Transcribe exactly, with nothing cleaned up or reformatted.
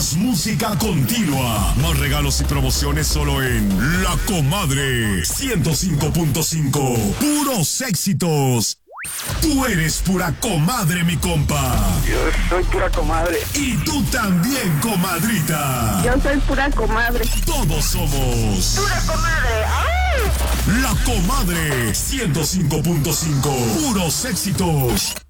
Más música continua. Más regalos y promociones solo en La Comadre ciento cinco punto cinco. Puros éxitos. Tú eres pura comadre, mi compa. Yo soy pura comadre. Y tú también, comadrita. Yo soy pura comadre. Todos somos Pura comadre. ¡Ay! La Comadre ciento cinco punto cinco. Puros éxitos.